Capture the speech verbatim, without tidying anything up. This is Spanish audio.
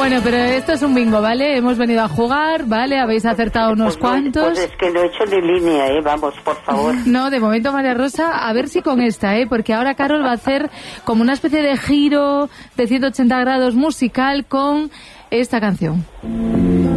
Bueno, pero esto es un bingo, ¿vale? Hemos venido a jugar, ¿vale? Habéis acertado unos pues cuantos. No, pues es que lo he hecho de línea, ¿eh? Vamos, por favor. No, de momento, María Rosa, a ver si con esta, ¿eh? Porque ahora Carol va a hacer como una especie de giro de ciento ochenta grados musical con esta canción.